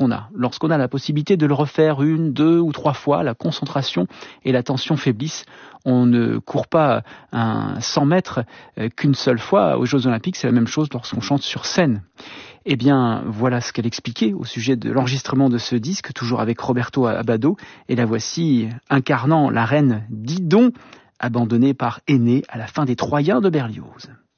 lorsqu'on a la possibilité de le refaire 1, 2 ou 3 fois, la concentration et l'attention faiblissent. On ne court pas un 100 mètres qu'une seule fois. Aux Jeux Olympiques, c'est la même chose lorsqu'on chante sur scène. Eh bien, voilà ce qu'elle expliquait au sujet de l'enregistrement de ce disque, toujours avec Roberto Abbado. Et la voici incarnant la reine Didon, abandonnée par Énée à la fin des Troyens de Berlioz.